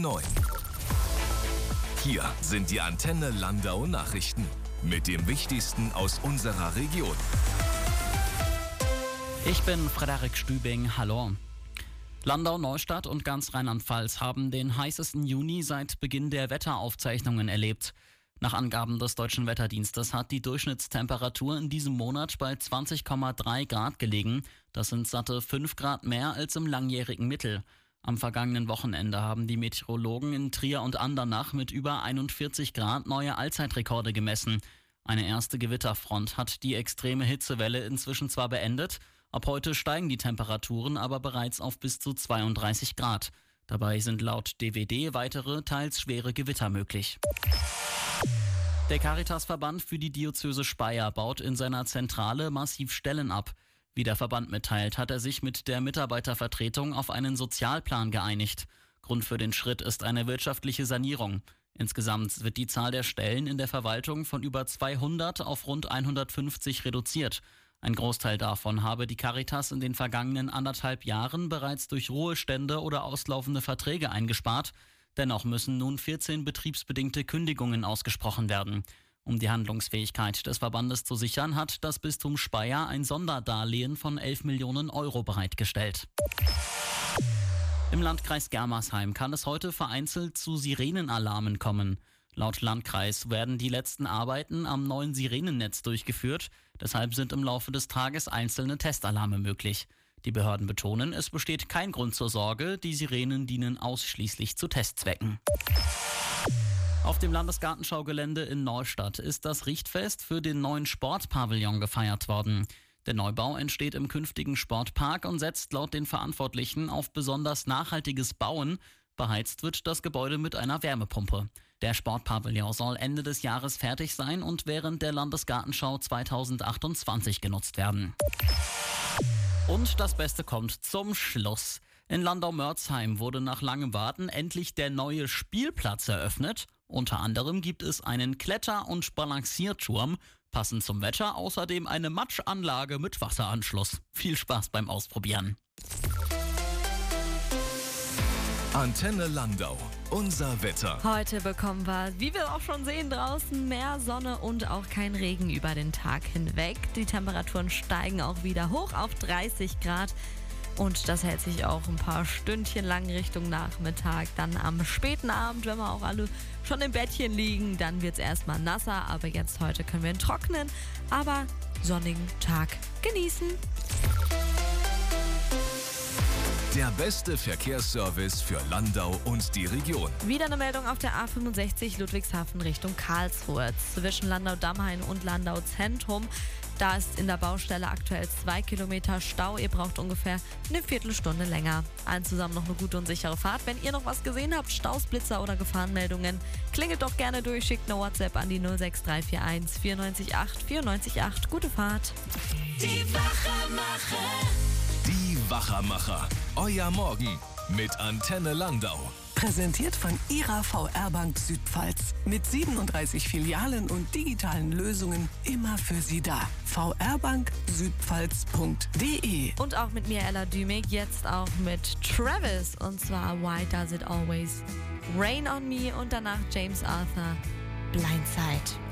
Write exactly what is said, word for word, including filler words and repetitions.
neun. Hier sind die Antenne Landau Nachrichten mit dem Wichtigsten aus unserer Region. Ich bin Frederik Stübing, hallo. Landau-Neustadt und ganz Rheinland-Pfalz haben den heißesten Juni seit Beginn der Wetteraufzeichnungen erlebt. Nach Angaben des Deutschen Wetterdienstes hat die Durchschnittstemperatur in diesem Monat bei zwanzig Komma drei Grad gelegen. Das sind satte fünf Grad mehr als im langjährigen Mittel. Am vergangenen Wochenende haben die Meteorologen in Trier und Andernach mit über einundvierzig Grad neue Allzeitrekorde gemessen. Eine erste Gewitterfront hat die extreme Hitzewelle inzwischen zwar beendet, ab heute steigen die Temperaturen aber bereits auf bis zu zweiunddreißig Grad. Dabei sind laut D W D weitere, teils schwere Gewitter möglich. Der Caritasverband für die Diözese Speyer baut in seiner Zentrale massiv Stellen ab. Wie der Verband mitteilt, hat er sich mit der Mitarbeitervertretung auf einen Sozialplan geeinigt. Grund für den Schritt ist eine wirtschaftliche Sanierung. Insgesamt wird die Zahl der Stellen in der Verwaltung von über zweihundert auf rund hundertfünfzig reduziert. Ein Großteil davon habe die Caritas in den vergangenen anderthalb Jahren bereits durch Ruhestände oder auslaufende Verträge eingespart. Dennoch müssen nun vierzehn betriebsbedingte Kündigungen ausgesprochen werden. Um die Handlungsfähigkeit des Verbandes zu sichern, hat das Bistum Speyer ein Sonderdarlehen von elf Millionen Euro bereitgestellt. Im Landkreis Germersheim kann es heute vereinzelt zu Sirenenalarmen kommen. Laut Landkreis werden die letzten Arbeiten am neuen Sirenennetz durchgeführt. Deshalb sind im Laufe des Tages einzelne Testalarme möglich. Die Behörden betonen, es besteht kein Grund zur Sorge. Die Sirenen dienen ausschließlich zu Testzwecken. Auf dem Landesgartenschaugelände in Neustadt ist das Richtfest für den neuen Sportpavillon gefeiert worden. Der Neubau entsteht im künftigen Sportpark und setzt laut den Verantwortlichen auf besonders nachhaltiges Bauen. Beheizt wird das Gebäude mit einer Wärmepumpe. Der Sportpavillon soll Ende des Jahres fertig sein und während der Landesgartenschau zweitausendachtundzwanzig genutzt werden. Und das Beste kommt zum Schluss. In Landau-Mörzheim wurde nach langem Warten endlich der neue Spielplatz eröffnet. Unter anderem gibt es einen Kletter- und Balancierturm. Passend zum Wetter außerdem eine Matschanlage mit Wasseranschluss. Viel Spaß beim Ausprobieren. Antenne Landau, unser Wetter. Heute bekommen wir, wie wir auch schon sehen, draußen mehr Sonne und auch kein Regen über den Tag hinweg. Die Temperaturen steigen auch wieder hoch auf dreißig Grad. Und das hält sich auch ein paar Stündchen lang Richtung Nachmittag. Dann am späten Abend, wenn wir auch alle schon im Bettchen liegen, dann wird es erstmal nasser. Aber jetzt heute können wir einen trockenen, aber sonnigen Tag genießen. Der beste Verkehrsservice für Landau und die Region. Wieder eine Meldung auf der A fünfundsechzig Ludwigshafen Richtung Karlsruhe. Zwischen Landau-Dammhain und Landau-Zentrum. Da ist in der Baustelle aktuell zwei Kilometer Stau. Ihr braucht ungefähr eine Viertelstunde länger. Allen zusammen noch eine gute und sichere Fahrt. Wenn ihr noch was gesehen habt, Staus, Blitzer oder Gefahrenmeldungen, klingelt doch gerne durch, schickt eine WhatsApp an die null sechs drei vier eins vier neun acht vier neun acht. Gute Fahrt. Die Wachermacher. Die Wachermacher. Euer Morgen mit Antenne Landau. Präsentiert von Ihrer V R Bank Südpfalz. Mit siebenunddreißig Filialen und digitalen Lösungen immer für Sie da. v r bank südpfalz punkt d e. Und auch mit mir, Ella Dümig, jetzt auch mit Travis. Und zwar Why Does It Always Rain on Me und danach James Arthur, Blindside.